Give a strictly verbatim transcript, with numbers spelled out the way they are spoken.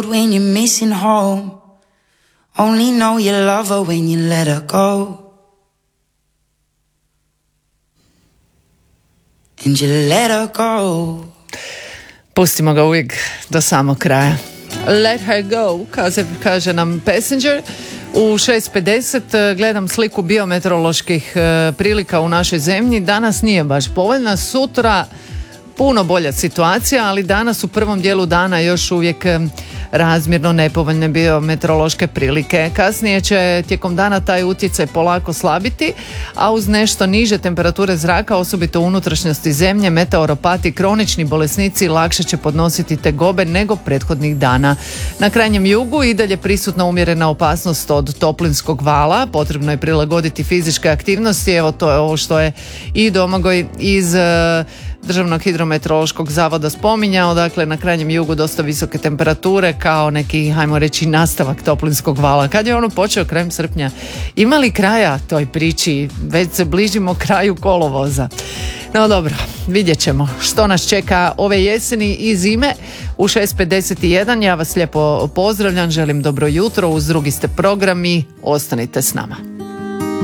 When you're missing home, only know you love her when you let her go. And you let her go. Pustimo ga uvijek do samog kraja. Let her go, kaže, kaže nam Passenger. U šest pedeset gledam sliku biometeoroloških prilika u našoj zemlji. Danas nije baš povoljna, sutra puno bolja situacija, ali danas u prvom dijelu dana još uvijek razmjerno nepovoljne biometeorološke prilike. Kasnije će tijekom dana taj utjecaj polako slabiti, a uz nešto niže temperature zraka, osobito u unutrašnjosti zemlje, meteoropati i kronični bolesnici lakše će podnositi tegobe nego prethodnih dana. Na krajnjem jugu i dalje prisutna umjerena opasnost od toplinskog vala, potrebno je prilagoditi fizičke aktivnosti, evo to je ovo što je i Domagoj iz Državnog hidrometeorološkog zavoda spominjao, dakle na krajnjem jugu dosta visoke temperature kao neki, hajmo reći, nastavak toplinskog vala. Kad je ono počeo krajem srpnja? Ima li kraja toj priči? Već se bližimo kraju kolovoza. No dobro, vidjet ćemo što nas čeka ove jeseni i zime. U šest pedeset jedan ja vas lijepo pozdravljam, želim dobro jutro, uz drugi ste programi, ostanite s nama.